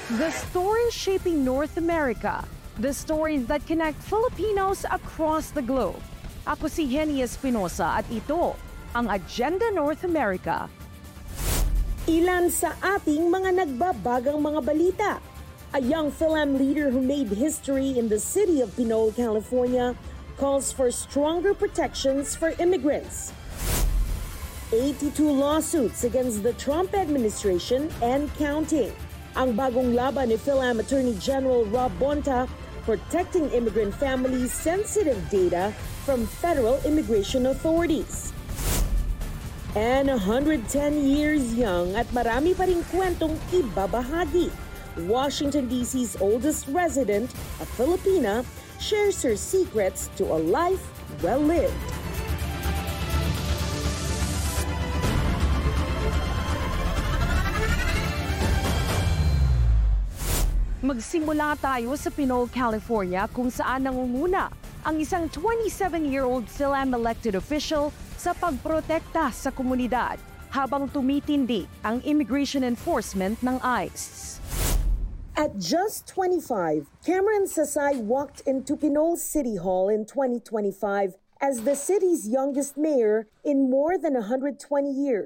The stories shaping North America. The stories that connect Filipinos across the globe. Ako si Henny Espinosa at ito ang Agenda North America. Ilan sa ating mga nagbabagang mga balita. A young Philam leader who made history in the city of Pinole, California, calls for stronger protections for immigrants. 82 lawsuits against the Trump administration and counting. Ang bagong laban ni Philam Attorney General Rob Bonta, protecting immigrant families' sensitive data from federal immigration authorities. And 110 years young at marami pa ring kwentong ibabahagi. Washington, D.C.'s oldest resident, a Filipina, shares her secrets to a life well-lived. Magsimula tayo sa Pinole, California kung saan nangunguna ang isang 27-year-old Philam elected official sa pagprotekta sa komunidad habang tumitindi ang immigration enforcement ng ICE. At just 25, Cameron Sasay walked into Pinole City Hall in 2025 as the city's youngest mayor in more than 120 years.